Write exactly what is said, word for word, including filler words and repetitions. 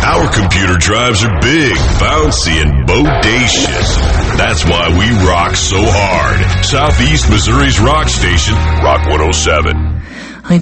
Our computer drives are big, bouncy, and bodacious. That's why we rock so hard. Southeast Missouri's rock station, Rock one oh seven.